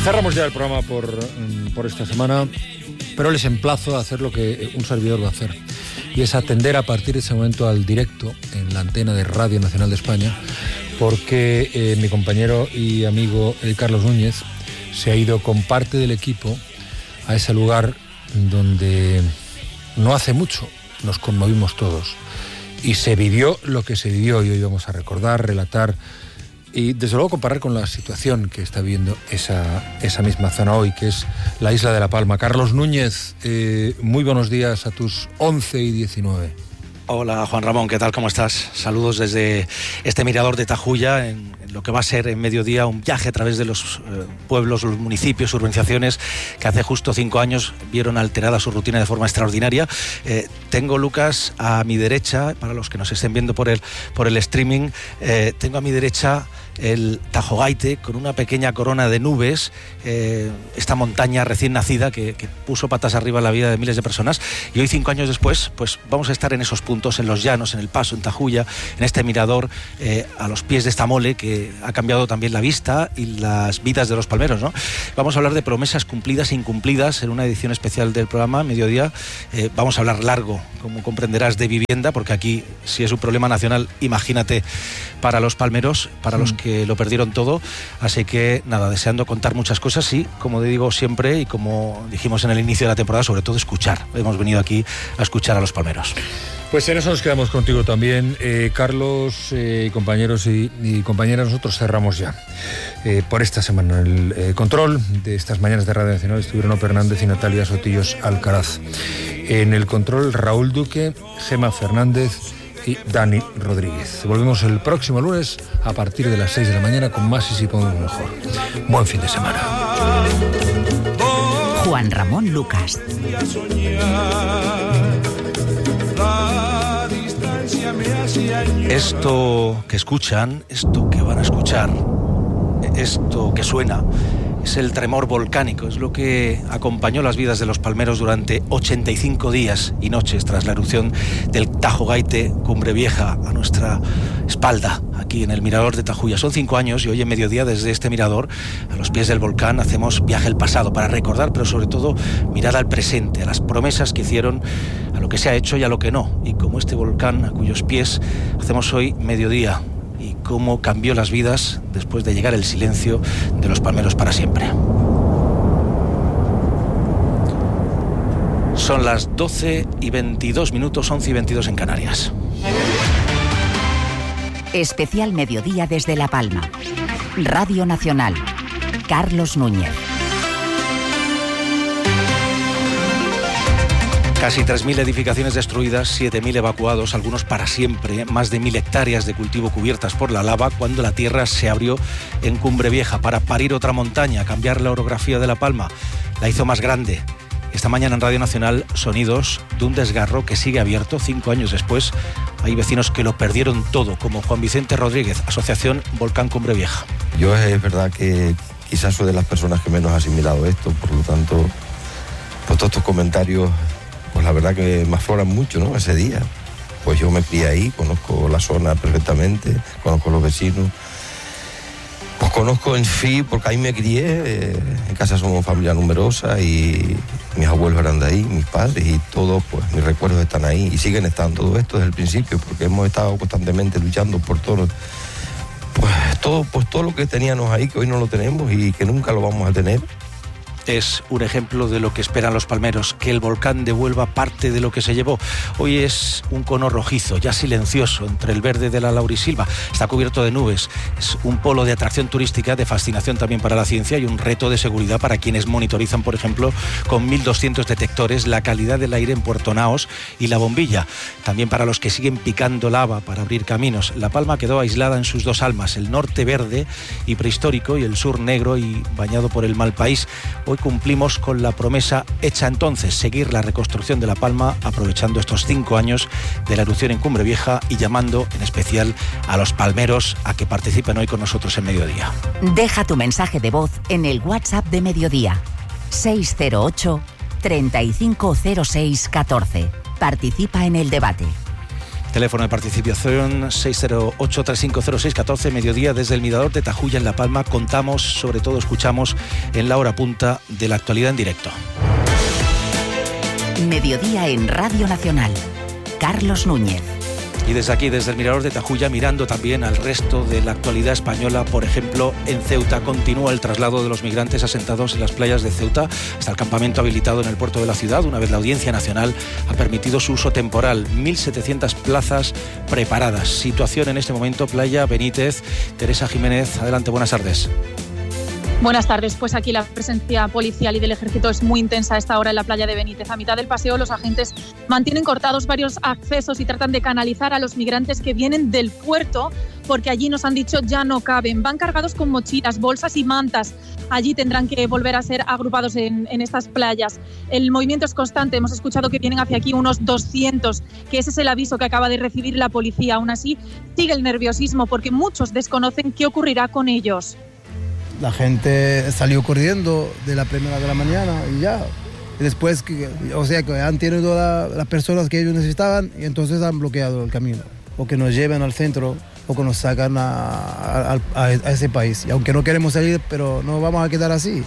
Cerramos ya el programa por esta semana, pero les emplazo a hacer lo que un servidor va a hacer, y es atender a partir de ese momento al directo en la antena de Radio Nacional de España, porque mi compañero y amigo Carlos Núñez se ha ido con parte del equipo a ese lugar donde no hace mucho nos conmovimos todos y se vivió lo que se vivió, y hoy vamos a recordar, relatar y desde luego comparar con la situación que está viviendo esa misma zona hoy, que es la isla de La Palma. Carlos Núñez, muy buenos días a tus 11:19. Hola Juan Ramón, ¿qué tal? ¿Cómo estás? Saludos desde este mirador de Tajuya, en lo que va a ser en mediodía un viaje a través de los pueblos, los municipios, urbanizaciones que hace justo 5 años vieron alterada su rutina de forma extraordinaria. Tengo, Lucas, a mi derecha, para los que nos estén viendo por el streaming, tengo a mi derecha el Tajogaite con una pequeña corona de nubes, esta montaña recién nacida que puso patas arriba en la vida de miles de personas, y hoy 5 años después pues vamos a estar en esos puntos, en los llanos, en el paso, en Tajuya, en este mirador, a los pies de esta mole que ha cambiado también la vista y las vidas de los palmeros, ¿no? Vamos a hablar de promesas cumplidas e incumplidas en una edición especial del programa Mediodía. Vamos a hablar largo, como comprenderás, de vivienda, porque aquí, si es un problema nacional, imagínate para los palmeros, para los que lo perdieron todo. Así que nada, deseando contar muchas cosas y, como digo siempre y como dijimos en el inicio de la temporada, sobre todo escuchar. Hemos venido aquí a escuchar a los palmeros. Pues en eso nos quedamos contigo también, Carlos, compañeros y compañeras. Nosotros cerramos ya por esta semana. El control de estas mañanas de Radio Nacional estuvieron Ope Hernández y Natalia Sotillos Alcaraz. En el control, Raúl Duque, Gema Fernández y Dani Rodríguez. Volvemos el próximo lunes a partir de las 6 de la mañana con más y si podemos mejor. Buen fin de semana. Juan Ramón Lucas. Esto que escuchan, esto que van a escuchar, esto que suena, es el tremor volcánico, es lo que acompañó las vidas de los palmeros durante 85 días y noches tras la erupción del Tajogaite, Cumbre Vieja, a nuestra espalda, aquí en el mirador de Tajuya. Son 5 años y hoy en mediodía desde este mirador, a los pies del volcán, hacemos viaje al pasado para recordar, pero sobre todo mirar al presente, a las promesas que hicieron, a lo que se ha hecho y a lo que no. Y como este volcán a cuyos pies hacemos hoy mediodía, y cómo cambió las vidas después de llegar el silencio de los palmeros para siempre. Son las 12:22, 11:22 en Canarias. Especial Mediodía desde La Palma. Radio Nacional. Carlos Núñez. Casi 3.000 edificaciones destruidas, 7.000 evacuados, algunos para siempre, más de 1.000 hectáreas de cultivo cubiertas por la lava cuando la tierra se abrió en Cumbre Vieja para parir otra montaña, cambiar la orografía de La Palma. La hizo más grande. Esta mañana en Radio Nacional, sonidos de un desgarro que sigue abierto 5 años después. Hay vecinos que lo perdieron todo, como Juan Vicente Rodríguez, Asociación Volcán Cumbre Vieja. Yo es verdad que quizás soy de las personas que menos ha asimilado esto, por lo tanto, pues todos estos comentarios, pues la verdad que me afloran mucho, ¿no? Ese día. Pues yo me crié ahí, conozco la zona perfectamente, conozco los vecinos. Pues conozco en fin, porque ahí me crié, en casa somos familia numerosa y mis abuelos eran de ahí, mis padres y todos, pues mis recuerdos están ahí y siguen estando todo esto desde el principio, porque hemos estado constantemente luchando por todo lo que teníamos ahí, que hoy no lo tenemos y que nunca lo vamos a tener. Es un ejemplo de lo que esperan los palmeros, que el volcán devuelva parte de lo que se llevó. Hoy es un cono rojizo, ya silencioso, entre el verde de la laurisilva. Está cubierto de nubes. Es un polo de atracción turística, de fascinación también para la ciencia y un reto de seguridad para quienes monitorizan, por ejemplo, con 1.200 detectores, la calidad del aire en Puerto Naos y La Bombilla. También para los que siguen picando lava para abrir caminos. La Palma quedó aislada en sus dos almas, el norte verde y prehistórico y el sur negro y bañado por el mal país. Hoy cumplimos con la promesa hecha entonces, seguir la reconstrucción de La Palma, aprovechando estos 5 años de la erupción en Cumbre Vieja y llamando en especial a los palmeros a que participen hoy con nosotros en Mediodía. Deja tu mensaje de voz en el WhatsApp de Mediodía, 608 350614. Participa en el debate. Teléfono de participación 608-3506-14, mediodía desde el Mirador de Tajuya en La Palma. Contamos, sobre todo escuchamos en la hora punta de la actualidad en directo. Mediodía en Radio Nacional. Carlos Núñez. Y desde aquí, desde el Mirador de Tajuya, mirando también al resto de la actualidad española, por ejemplo, en Ceuta continúa el traslado de los migrantes asentados en las playas de Ceuta hasta el campamento habilitado en el puerto de la ciudad, una vez la Audiencia Nacional ha permitido su uso temporal. 1.700 plazas preparadas. Situación en este momento, Playa Benítez. Teresa Jiménez, adelante, buenas tardes. Buenas tardes. Pues aquí la presencia policial y del ejército es muy intensa a esta hora en la playa de Benítez. A mitad del paseo los agentes mantienen cortados varios accesos y tratan de canalizar a los migrantes que vienen del puerto, porque allí nos han dicho ya no caben. Van cargados con mochilas, bolsas y mantas. Allí tendrán que volver a ser agrupados en estas playas. El movimiento es constante. Hemos escuchado que vienen hacia aquí unos 200, que ese es el aviso que acaba de recibir la policía. Aún así, sigue el nerviosismo porque muchos desconocen qué ocurrirá con ellos. La gente salió corriendo de la primera de la mañana y ya. Y después, que han tenido las personas que ellos necesitaban y entonces han bloqueado el camino. O que nos lleven al centro o que nos sacan a ese país. Y aunque no queremos salir, pero no vamos a quedar así.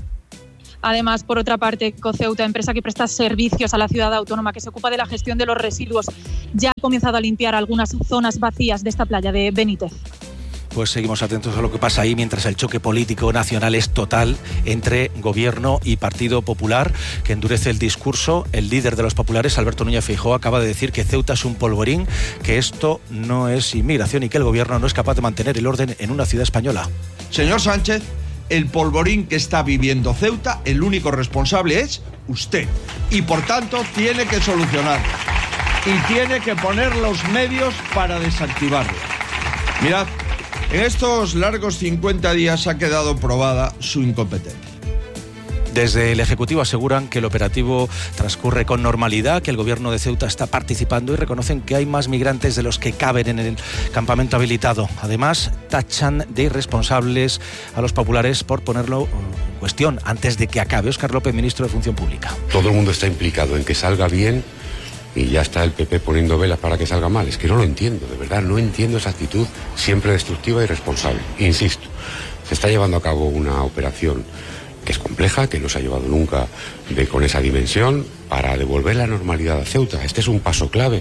Además, por otra parte, Coceuta, empresa que presta servicios a la ciudad autónoma, que se ocupa de la gestión de los residuos, ya ha comenzado a limpiar algunas zonas vacías de esta playa de Benítez. Pues seguimos atentos a lo que pasa ahí, mientras el choque político nacional es total entre Gobierno y Partido Popular, que endurece el discurso. El líder de los populares, Alberto Núñez Feijóo, acaba de decir que Ceuta es un polvorín, que esto no es inmigración y que el Gobierno no es capaz de mantener el orden en una ciudad española. Señor Sánchez, el polvorín que está viviendo Ceuta, el único responsable es usted. Y por tanto tiene que solucionarlo. Y tiene que poner los medios para desactivarlo. Mirad, en estos largos 50 días ha quedado probada su incompetencia. Desde el Ejecutivo aseguran que el operativo transcurre con normalidad, que el Gobierno de Ceuta está participando y reconocen que hay más migrantes de los que caben en el campamento habilitado. Además, tachan de irresponsables a los populares por ponerlo en cuestión antes de que acabe. Óscar López, ministro de Función Pública. Todo el mundo está implicado en que salga bien y ya está el PP poniendo velas para que salga mal. Es que no lo entiendo, de verdad, no entiendo esa actitud siempre destructiva y irresponsable. Insisto, se está llevando a cabo una operación que es compleja, que no se ha llevado nunca con esa dimensión, para devolver la normalidad a Ceuta. Este es un paso clave.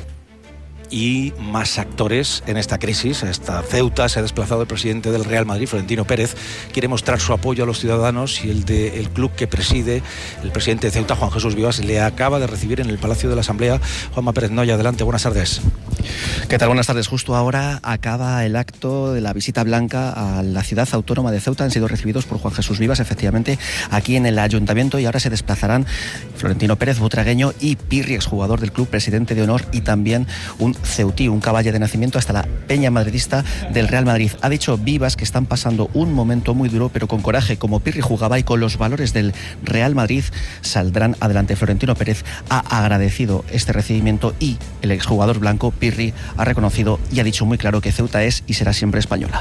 Y más actores en esta crisis. Esta Ceuta se ha desplazado el presidente del Real Madrid, Florentino Pérez. Quiere mostrar su apoyo a los ciudadanos y el del club que preside el presidente de Ceuta, Juan Jesús Vivas, le acaba de recibir en el Palacio de la Asamblea. Juanma Pérez Noya, adelante, buenas tardes. ¿Qué tal? Buenas tardes. Justo ahora acaba el acto de la visita blanca a la ciudad autónoma de Ceuta. Han sido recibidos por Juan Jesús Vivas, efectivamente, aquí en el ayuntamiento, y ahora se desplazarán Florentino Pérez, butragueño, y Pirri, exjugador del club, presidente de honor, y también un ceutí, un caballo de nacimiento, hasta la peña madridista del Real Madrid. Ha dicho Vivas que están pasando un momento muy duro, pero con coraje, como Pirri jugaba y con los valores del Real Madrid, saldrán adelante. Florentino Pérez ha agradecido este recibimiento y el exjugador blanco, Pirri, ha reconocido y ha dicho muy claro que Ceuta es y será siempre española.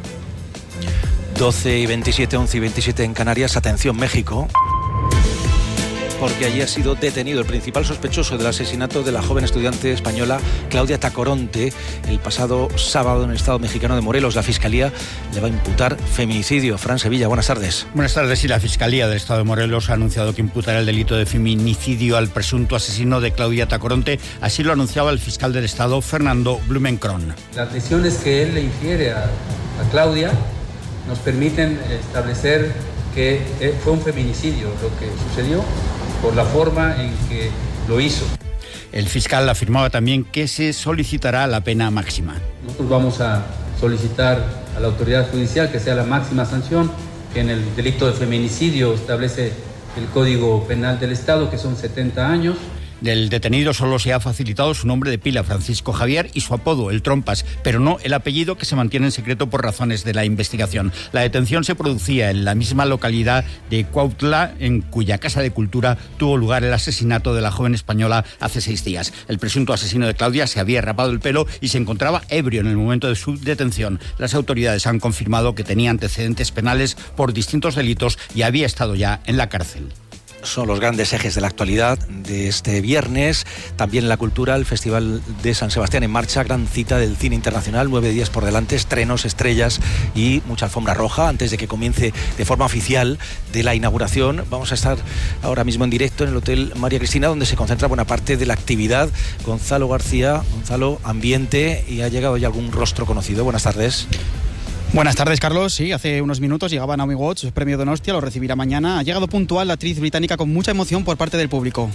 12:27, 11:27 en Canarias. Atención, México, porque allí ha sido detenido el principal sospechoso del asesinato de la joven estudiante española Claudia Tacoronte el pasado sábado en el estado mexicano de Morelos. La Fiscalía le va a imputar feminicidio. Fran Sevilla, buenas tardes. Buenas tardes. Y la Fiscalía del estado de Morelos ha anunciado que imputará el delito de feminicidio al presunto asesino de Claudia Tacoronte. Así lo anunciaba el fiscal del estado, Fernando Blumenkron. Las lesiones que él le infiere a Claudia nos permiten establecer que fue un feminicidio lo que sucedió, por la forma en que lo hizo. El fiscal afirmaba también que se solicitará la pena máxima. Nosotros vamos a solicitar a la autoridad judicial que sea la máxima sanción, que en el delito de feminicidio establece el Código Penal del Estado, que son 70 años. Del detenido solo se ha facilitado su nombre de pila, Francisco Javier, y su apodo, el Trompas, pero no el apellido, que se mantiene en secreto por razones de la investigación. La detención se producía en la misma localidad de Cuautla, en cuya Casa de Cultura tuvo lugar el asesinato de la joven española hace 6 días. El presunto asesino de Claudia se había rapado el pelo y se encontraba ebrio en el momento de su detención. Las autoridades han confirmado que tenía antecedentes penales por distintos delitos y había estado ya en la cárcel. son los grandes ejes de la actualidad de este viernes. También la cultura, el Festival de San Sebastián en marcha, gran cita del cine internacional, 9 días por delante, estrenos, estrellas y mucha alfombra roja antes de que comience de forma oficial de la inauguración. Vamos a estar ahora mismo en directo en el Hotel María Cristina, donde se concentra buena parte de la actividad. Gonzalo García, Gonzalo, ambiente, y ha llegado ya algún rostro conocido. Buenas tardes. Buenas tardes, Carlos. Sí, hace unos minutos llegaba Naomi Watts, premio Donostia, lo recibirá mañana. Ha llegado puntual la actriz británica con mucha emoción por parte del público.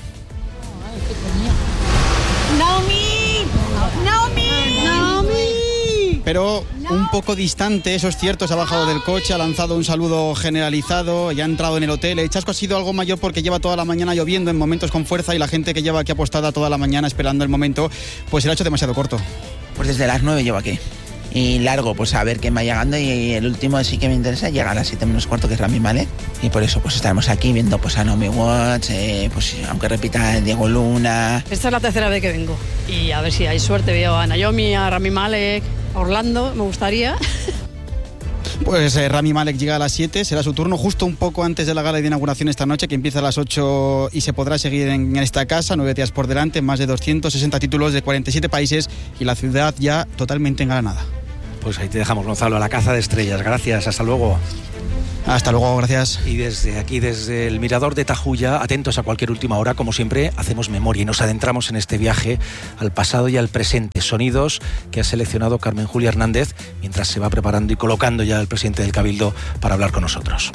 ¡Naomi! ¡Naomi! ¡Naomi! Pero un poco distante, eso es cierto, se ha bajado del coche, ha lanzado un saludo generalizado y ha entrado en el hotel. El chasco ha sido algo mayor porque lleva toda la mañana lloviendo en momentos con fuerza y la gente que lleva aquí apostada toda la mañana esperando el momento, pues se lo ha hecho demasiado corto. Pues desde las 9 llevo aquí. Y largo, pues a ver quién va llegando, y el último sí que me interesa llega a las 7 menos cuarto, que es Rami Malek, y por eso pues estaremos aquí viendo pues a Naomi Watts, pues aunque repita Diego Luna. Esta es la tercera vez que vengo y a ver si hay suerte, veo a Naomi, a Rami Malek, a Orlando, me gustaría. Pues Rami Malek llega a las 7, será su turno justo un poco antes de la gala de inauguración esta noche, que empieza a las 8 y se podrá seguir en esta casa, 9 días por delante, más de 260 títulos de 47 países y la ciudad ya totalmente engalanada. Pues ahí te dejamos, Gonzalo, a la caza de estrellas. Gracias, hasta luego. Hasta luego, gracias. Y desde aquí, desde el Mirador de Tajuya, atentos a cualquier última hora, como siempre, hacemos memoria y nos adentramos en este viaje al pasado y al presente. Sonidos que ha seleccionado Carmen Julia Hernández mientras se va preparando y colocando ya el presidente del Cabildo para hablar con nosotros.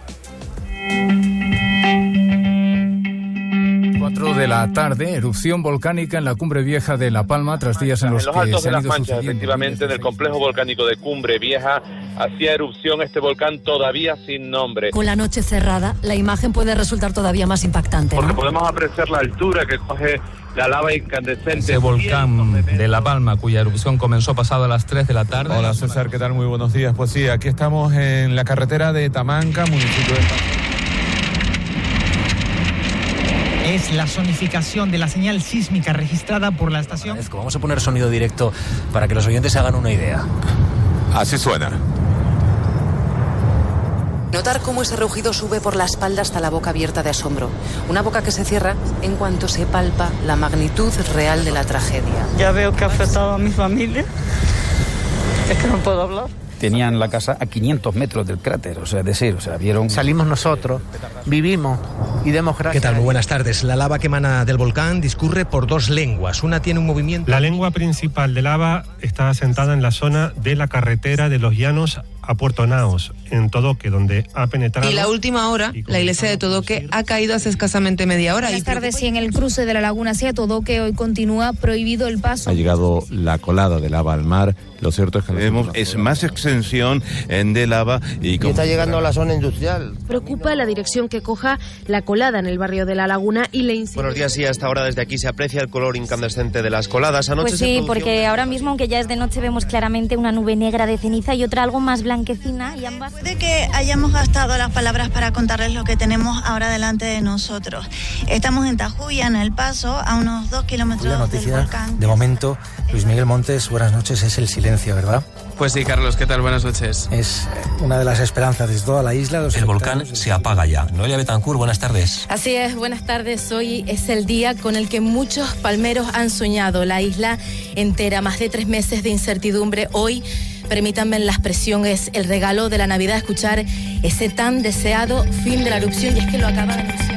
4 de la tarde, erupción volcánica en la Cumbre Vieja de La Palma, tras días en los que altos se de han las ido Manchas, sucediendo. efectivamente, en el complejo volcánico de Cumbre Vieja, hacía erupción este volcán todavía sin nombre. Con la noche cerrada, la imagen puede resultar todavía más impactante, ¿no? Porque podemos apreciar la altura que coge la lava incandescente. Ese volcán de La Palma, cuya erupción comenzó pasado a las 3 de la tarde. Hola César, ¿qué tal? Muy buenos días. Pues sí, aquí estamos en la carretera de Tamanca, municipio de... Es la sonificación de la señal sísmica registrada por la estación. Vamos a poner sonido directo para que los oyentes se hagan una idea. Así suena. Notar cómo ese rugido sube por la espalda hasta la boca abierta de asombro. Una boca que se cierra en cuanto se palpa la magnitud real de la tragedia. Ya veo que ha afectado a mi familia. Es que no puedo hablar. Tenían la casa a 500 metros del cráter, vieron... Salimos nosotros, vivimos y demos gracias. ¿Qué tal? Muy buenas tardes. La lava que emana del volcán discurre por dos lenguas. Una tiene un movimiento... La lengua principal de lava está asentada en la zona de la carretera de Los Llanos a Puerto Naos, en Todoque, donde ha penetrado... Y la última hora, la iglesia de Todoque ha caído hace escasamente media hora. Buenas tardes, y en el cruce de la laguna hacia Todoque hoy continúa prohibido el paso. Ha llegado la colada de lava al mar. Lo cierto es que... Es más extensión de lava y está llegando a la zona industrial. Preocupa la dirección que coja la colada en el barrio de La Laguna y la incidencia. Buenos días, y hasta ahora desde aquí se aprecia el color incandescente de las coladas. Anoche pues sí, porque ahora mismo, aunque ya es de noche, vemos claramente una nube negra de ceniza y otra algo más blanquecina, y ambas... Puede que hayamos gastado las palabras para contarles lo que tenemos ahora delante de nosotros. Estamos en Tajuya, en El Paso, a unos 2 kilómetros del volcán. De momento, Luis Miguel Montes, buenas noches, es el silencio, ¿verdad? Pues sí, Carlos, ¿qué tal? Buenas noches. Es una de las esperanzas de toda la isla. El volcán se apaga ya. Noelia Betancourt, buenas tardes. Así es, buenas tardes. Hoy es el día con el que muchos palmeros han soñado. La isla entera, más de 3 meses de incertidumbre. Hoy, permítanme la expresión, es el regalo de la Navidad, escuchar ese tan deseado fin de la erupción, y es que lo acaba de anunciar.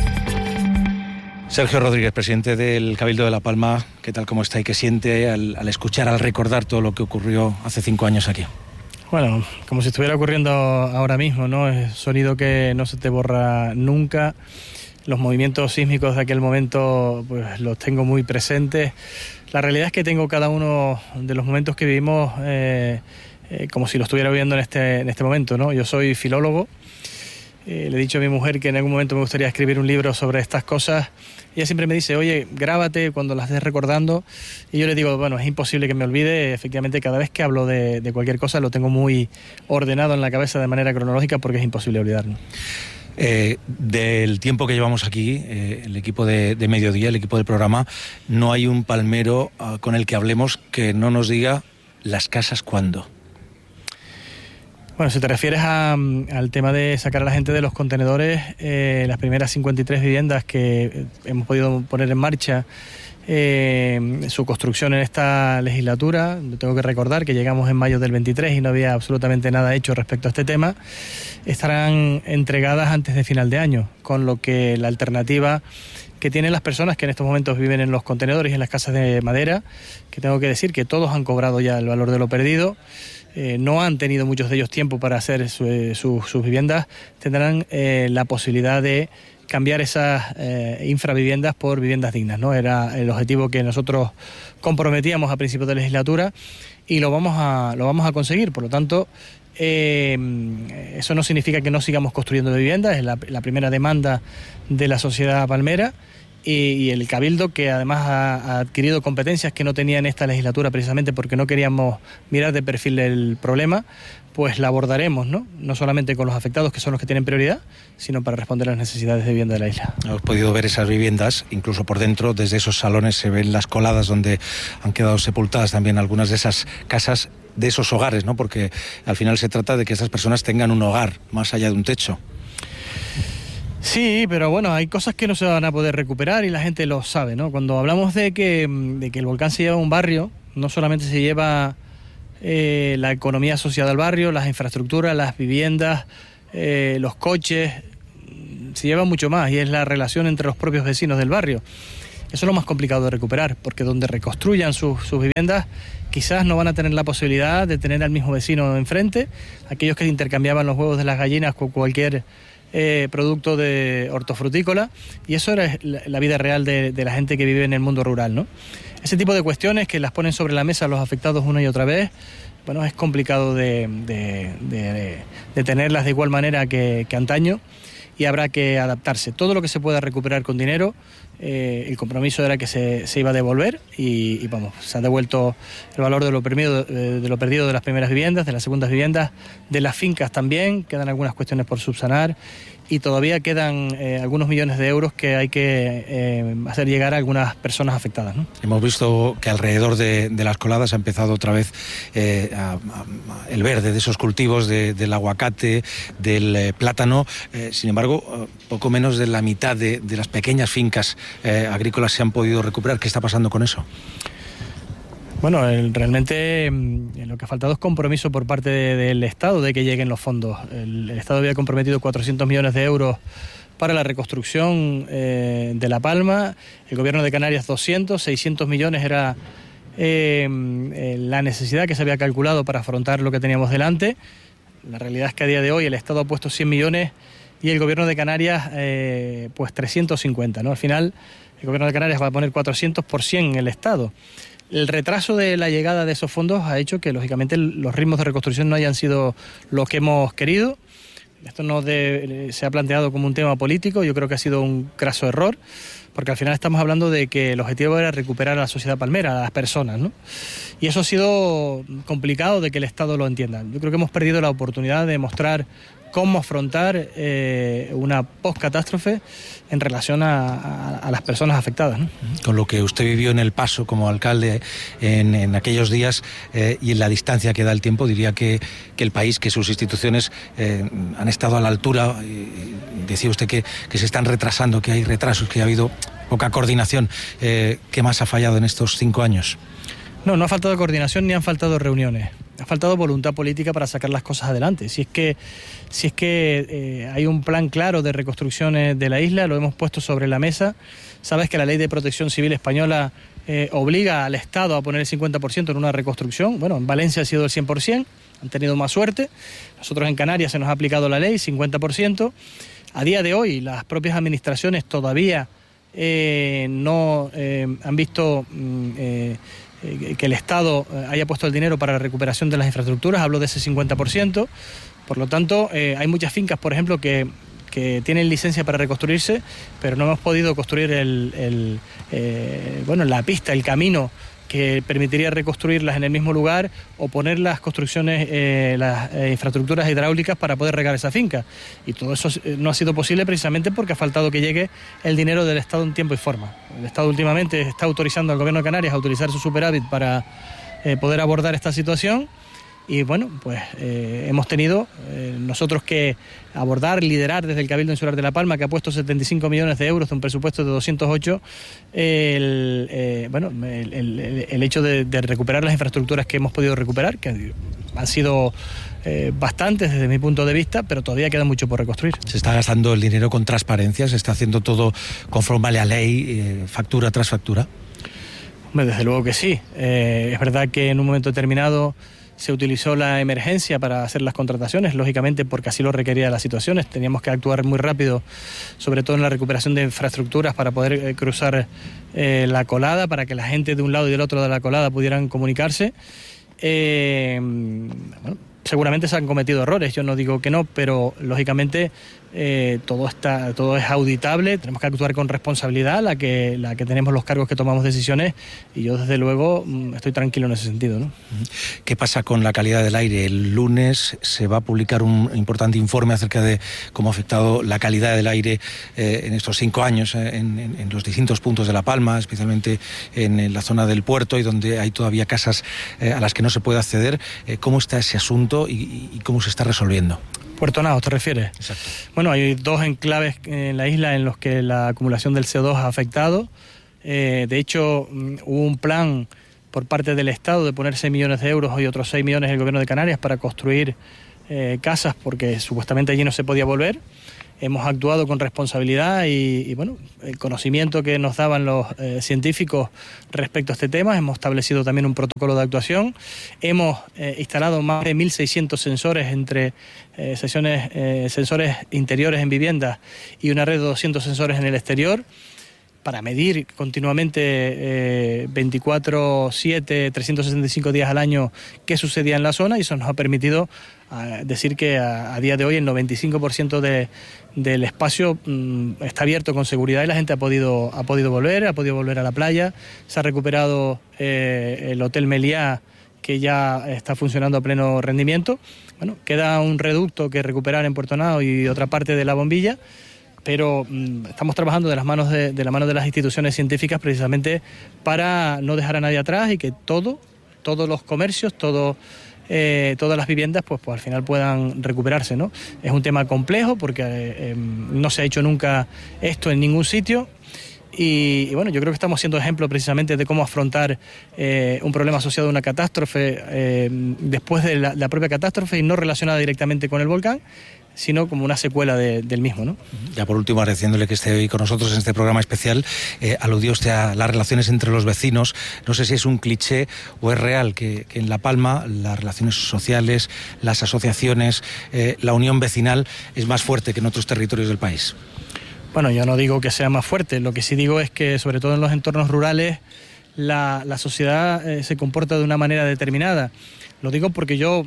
Sergio Rodríguez, presidente del Cabildo de La Palma, ¿qué tal, cómo está y qué siente al escuchar, al recordar todo lo que ocurrió hace 5 años aquí? Bueno, como si estuviera ocurriendo ahora mismo, ¿no? Es sonido que no se te borra nunca. Los movimientos sísmicos de aquel momento, pues los tengo muy presentes. La realidad es que tengo cada uno de los momentos que vivimos como si lo estuviera viviendo en este momento, ¿no? Yo soy filólogo. Le he dicho a mi mujer que en algún momento me gustaría escribir un libro sobre estas cosas. Ella siempre me dice, oye, grábate cuando las estés recordando. Y yo le digo, bueno, es imposible que me olvide. Efectivamente, cada vez que hablo de cualquier cosa lo tengo muy ordenado en la cabeza de manera cronológica, porque es imposible olvidarlo. Del tiempo que llevamos aquí, el equipo de Mediodía, el equipo del programa, no hay un palmero con el que hablemos que no nos diga las casas cuándo. Bueno, si te refieres al tema de sacar a la gente de los contenedores, las primeras 53 viviendas que hemos podido poner en marcha, su construcción en esta legislatura, tengo que recordar que llegamos en mayo del 23 y no había absolutamente nada hecho respecto a este tema, estarán entregadas antes de final de año, con lo que la alternativa que tienen las personas que en estos momentos viven en los contenedores y en las casas de madera, que tengo que decir que todos han cobrado ya el valor de lo perdido, no han tenido muchos de ellos tiempo para hacer sus viviendas, tendrán la posibilidad de cambiar esas infraviviendas por viviendas dignas, ¿no? Era el objetivo que nosotros comprometíamos a principios de legislatura y lo vamos a conseguir. Por lo tanto, eso no significa que no sigamos construyendo viviendas, es la primera demanda de la sociedad palmera. Y el Cabildo, que además ha adquirido competencias que no tenía en esta legislatura precisamente porque no queríamos mirar de perfil el problema, pues la abordaremos, no solamente con los afectados, que son los que tienen prioridad, sino para responder a las necesidades de vivienda de la isla. Hemos podido ver esas viviendas, incluso por dentro, desde esos salones se ven las coladas donde han quedado sepultadas también algunas de esas casas, de esos hogares, ¿no? Porque al final se trata de que esas personas tengan un hogar más allá de un techo. Sí, pero bueno, hay cosas que no se van a poder recuperar y la gente lo sabe, ¿no? Cuando hablamos de que el volcán se lleva a un barrio, no solamente se lleva la economía asociada al barrio, las infraestructuras, las viviendas, los coches, se lleva mucho más y es la relación entre los propios vecinos del barrio. Eso es lo más complicado de recuperar, porque donde reconstruyan sus viviendas quizás no van a tener la posibilidad de tener al mismo vecino enfrente, aquellos que intercambiaban los huevos de las gallinas con cualquier producto de hortofrutícola, y eso era la vida real de la gente que vive en el mundo rural, ¿no? Ese tipo de cuestiones que las ponen sobre la mesa los afectados una y otra vez, bueno, es complicado de tenerlas de igual manera que antaño, y habrá que adaptarse. Todo lo que se pueda recuperar con dinero, el compromiso era que se iba a devolver y vamos, se ha devuelto el valor de lo perdido de las primeras viviendas, de las segundas viviendas, de las fincas también, quedan algunas cuestiones por subsanar y todavía quedan algunos millones de euros que hay que hacer llegar a algunas personas afectadas, ¿no? Hemos visto que alrededor de las coladas ha empezado otra vez el verde de esos cultivos, del aguacate, del plátano. Sin embargo, poco menos de la mitad de las pequeñas fincas agrícolas se han podido recuperar. ¿Qué está pasando con eso? Bueno, realmente lo que ha faltado es compromiso por parte del Estado de que lleguen los fondos. El Estado había comprometido 400 millones de euros para la reconstrucción de La Palma, el Gobierno de Canarias 600 millones era la necesidad que se había calculado para afrontar lo que teníamos delante. La realidad es que a día de hoy el Estado ha puesto 100 millones y el Gobierno de Canarias pues 350, ¿no? Al final el Gobierno de Canarias va a poner 400 por 100 en el Estado. El retraso de la llegada de esos fondos ha hecho que, lógicamente, los ritmos de reconstrucción no hayan sido los que hemos querido. Esto no se ha planteado como un tema político, yo creo que ha sido un craso error, porque al final estamos hablando de que el objetivo era recuperar a la sociedad palmera, a las personas, ¿no? Y eso ha sido complicado de que el Estado lo entienda. Yo creo que hemos perdido la oportunidad de mostrar cómo afrontar una post-catástrofe en relación a las personas afectadas, ¿no? Con lo que usted vivió en El Paso como alcalde en aquellos días y en la distancia que da el tiempo, diría que el país, que sus instituciones han estado a la altura. Decía usted que se están retrasando, que hay retrasos, que ha habido poca coordinación. ¿Qué más ha fallado en estos 5 años? No ha faltado coordinación ni han faltado reuniones. Ha faltado voluntad política para sacar las cosas adelante. Si es que hay un plan claro de reconstrucción de la isla, lo hemos puesto sobre la mesa. Sabes que la Ley de Protección Civil española obliga al Estado a poner el 50% en una reconstrucción. Bueno, en Valencia ha sido el 100%, han tenido más suerte. Nosotros en Canarias se nos ha aplicado la ley, 50%. A día de hoy, las propias administraciones todavía no han visto que el Estado haya puesto el dinero para la recuperación de las infraestructuras, hablo de ese 50%, por lo tanto hay muchas fincas, por ejemplo, que tienen licencia para reconstruirse, pero no hemos podido construir la pista, el camino que permitiría reconstruirlas en el mismo lugar o poner las construcciones, las infraestructuras hidráulicas para poder regar esa finca. Y todo eso no ha sido posible precisamente porque ha faltado que llegue el dinero del Estado en tiempo y forma. El Estado últimamente está autorizando al Gobierno de Canarias a utilizar su superávit para poder abordar esta situación y bueno, pues hemos tenido nosotros que abordar, liderar desde el Cabildo Insular de La Palma, que ha puesto 75 millones de euros de un presupuesto de 208, el hecho de recuperar las infraestructuras que hemos podido recuperar, que han sido bastantes desde mi punto de vista, pero todavía queda mucho por reconstruir. Se está gastando el dinero con transparencia, se está haciendo todo conforme a la ley, factura tras factura. Desde luego que sí. Es verdad que en un momento determinado se utilizó la emergencia para hacer las contrataciones, lógicamente porque así lo requería las situaciones. Teníamos que actuar muy rápido, sobre todo en la recuperación de infraestructuras para poder cruzar la colada, para que la gente de un lado y del otro de la colada pudieran comunicarse. Bueno, seguramente se han cometido errores, yo no digo que no, pero lógicamente todo es auditable, tenemos que actuar con responsabilidad, la que tenemos los cargos que tomamos decisiones, y yo desde luego estoy tranquilo en ese sentido, ¿no? ¿Qué pasa con la calidad del aire? El lunes se va a publicar un importante informe acerca de cómo ha afectado la calidad del aire en estos 5 años en los distintos puntos de La Palma, especialmente en la zona del puerto y donde hay todavía casas a las que no se puede acceder. ¿Cómo está ese asunto y cómo se está resolviendo? Puerto Naos, ¿te refieres? Exacto. Bueno, hay 2 enclaves en la isla en los que la acumulación del CO2 ha afectado. De hecho, hubo un plan por parte del Estado de poner 6 millones de euros y otros 6 millones el Gobierno de Canarias para construir casas, porque supuestamente allí no se podía volver. Hemos actuado con responsabilidad y bueno, el conocimiento que nos daban los científicos respecto a este tema. Hemos establecido también un protocolo de actuación. Hemos instalado más de 1.600 sensores entre sensores interiores en viviendas y una red de 200 sensores en el exterior, para medir continuamente 24/7, 365 días al año qué sucedía en la zona, y eso nos ha permitido decir que a día de hoy el 95% del espacio está abierto con seguridad y la gente ha podido volver a la playa. Se ha recuperado el Hotel Meliá, que ya está funcionando a pleno rendimiento. Bueno, queda un reducto que recuperar en Puerto Naos y otra parte de la bombilla, pero estamos trabajando de la mano de las instituciones científicas precisamente para no dejar a nadie atrás y que todos los comercios, todas las viviendas pues al final puedan recuperarse, ¿no? Es un tema complejo porque no se ha hecho nunca esto en ningún sitio. Y bueno, yo creo que estamos siendo ejemplo precisamente de cómo afrontar un problema asociado a una catástrofe después de la propia catástrofe y no relacionada directamente con el volcán, sino como una secuela del mismo, ¿no? Ya por último, agradeciéndole que esté hoy con nosotros en este programa especial, aludió usted a las relaciones entre los vecinos. No sé si es un cliché o es real que en La Palma las relaciones sociales, las asociaciones, la unión vecinal es más fuerte que en otros territorios del país. Bueno, yo no digo que sea más fuerte, lo que sí digo es que sobre todo en los entornos rurales la sociedad se comporta de una manera determinada. Lo digo porque yo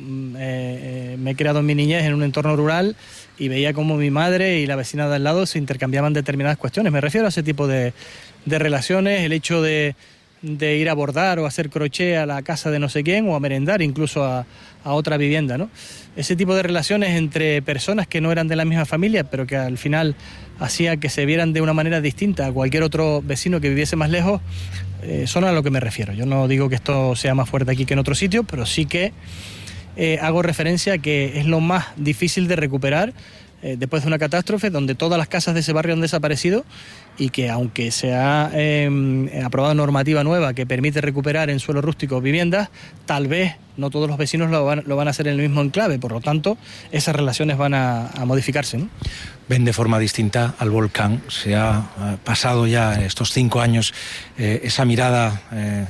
me he criado en mi niñez en un entorno rural y veía cómo mi madre y la vecina de al lado se intercambiaban determinadas cuestiones. Me refiero a ese tipo de relaciones, el hecho de ir a bordar o a hacer crochet a la casa de no sé quién o a merendar incluso a otra vivienda, ¿no? Ese tipo de relaciones entre personas que no eran de la misma familia, pero que al final hacía que se vieran de una manera distinta a cualquier otro vecino que viviese más lejos, son a lo que me refiero. Yo no digo que esto sea más fuerte aquí que en otro sitio, pero sí que hago referencia a que es lo más difícil de recuperar después de una catástrofe donde todas las casas de ese barrio han desaparecido y que aunque se ha aprobado normativa nueva que permite recuperar en suelo rústico viviendas, tal vez no todos los vecinos lo van a hacer en el mismo enclave, por lo tanto esas relaciones van a modificarse, ¿no? Ven de forma distinta al volcán. Se ha pasado ya estos 5 años esa mirada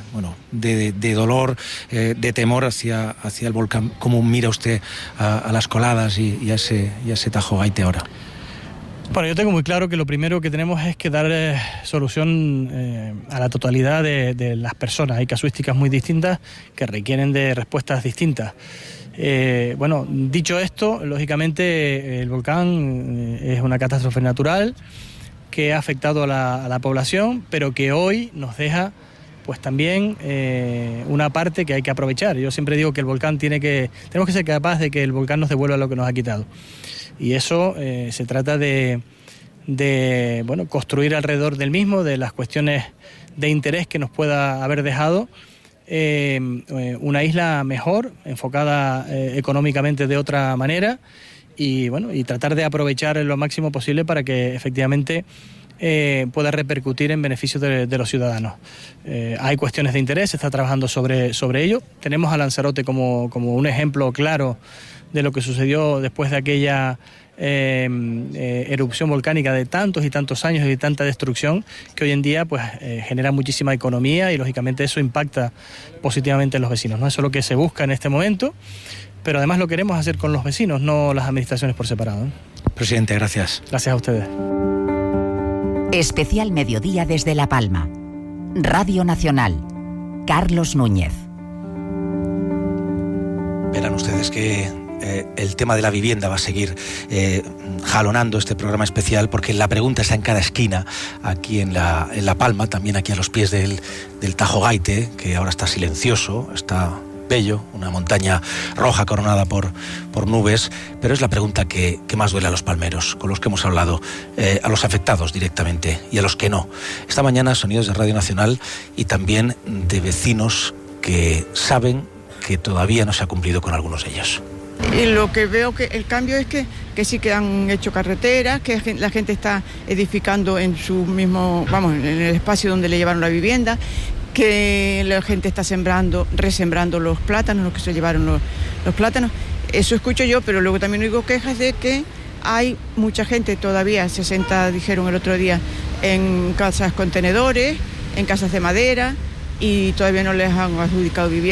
de dolor, de temor hacia el volcán. ¿Cómo mira usted a las coladas y a ese Tajo Gaite ahora? Bueno, yo tengo muy claro que lo primero que tenemos es que dar solución a la totalidad de las personas. Hay casuísticas muy distintas que requieren de respuestas distintas. Bueno, dicho esto, lógicamente el volcán es una catástrofe natural que ha afectado a la población, pero que hoy nos deja pues también una parte que hay que aprovechar. Yo siempre digo que el volcán tenemos que ser capaces de que el volcán nos devuelva lo que nos ha quitado. Y eso se trata de construir alrededor del mismo, de las cuestiones de interés que nos pueda haber dejado, una isla mejor, enfocada económicamente de otra manera, y bueno, y tratar de aprovechar lo máximo posible para que efectivamente pueda repercutir en beneficio de los ciudadanos. Hay cuestiones de interés, se está trabajando sobre ello. Tenemos a Lanzarote como un ejemplo claro de lo que sucedió después de aquella erupción volcánica de tantos y tantos años y de tanta destrucción, que hoy en día pues genera muchísima economía y lógicamente eso impacta positivamente en los vecinos, ¿no? Eso es lo que se busca en este momento, pero además lo queremos hacer con los vecinos, no las administraciones por separado, ¿no? Presidente, gracias. Gracias a ustedes. Especial Mediodía desde La Palma. Radio Nacional. Carlos Núñez. Verán ustedes que el tema de la vivienda va a seguir jalonando este programa especial, porque la pregunta está en cada esquina, aquí en La Palma, también aquí a los pies del Tajo Gaite, que ahora está silencioso, está bello, una montaña roja coronada por nubes, pero es la pregunta que más duele a los palmeros, con los que hemos hablado, a los afectados directamente y a los que no. Esta mañana sonidos de Radio Nacional y también de vecinos que saben que todavía no se ha cumplido con algunos de ellos. Y lo que veo que el cambio es que sí que han hecho carreteras, que la gente está edificando en su mismo, en el espacio donde le llevaron la vivienda, que la gente está resembrando los plátanos, los que se llevaron los plátanos. Eso escucho yo, pero luego también oigo quejas de que hay mucha gente todavía, 60 dijeron el otro día, en casas contenedores, en casas de madera, y todavía no les han adjudicado vivienda.